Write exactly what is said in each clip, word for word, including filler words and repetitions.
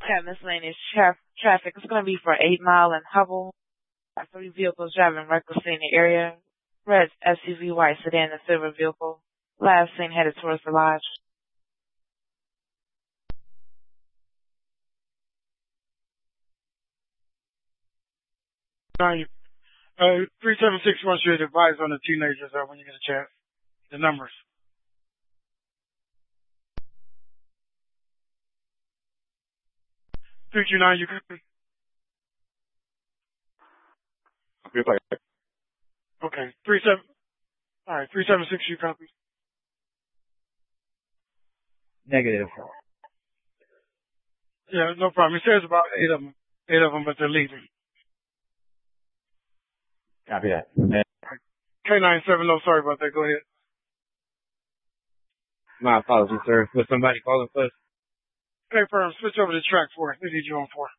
Got miscellaneous tra- traffic. It's going to be for eight Mile and Hubble. Got three vehicles driving recklessly in the area. Red S U V, white sedan, and silver vehicle. Last seen headed towards the lodge. Nine, uh, three seven six wants you to advise on the teenagers uh, when you get a chance. The numbers. three two nine, you copy? Okay. three seven, alright, three seven six, you copy? Negative. Yeah, no problem. It says about eight of them. Eight of them, but they're leaving. Copy that. K nine seven, no, sorry about that. Go ahead. My apologies, sir. Was somebody calling first? Hey, firm, switch over to track four. They need you on four.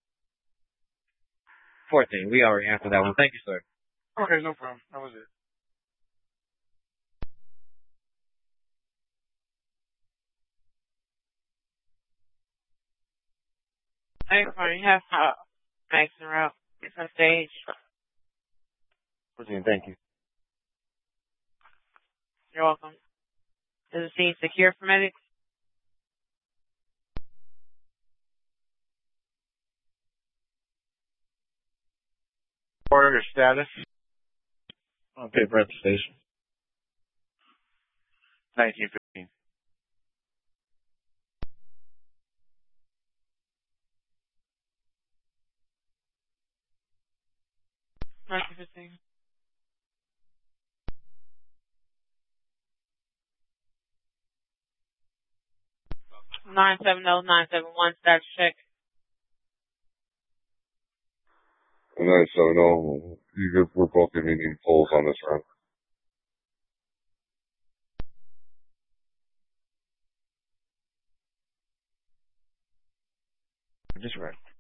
fourteen. We already answered that one. Thank you, sir. Okay, no problem. That was it. Hey, you have uh, Max and Route. It's on stage. fourteen, thank you. You're welcome. Is the scene secure for medics? Order status. Okay, breath station. nineteen fifteen. nineteen fifteen. nine seven zero nine seven one, status check. nine seven zero, you good? We're both giving you polls on this round. Just right.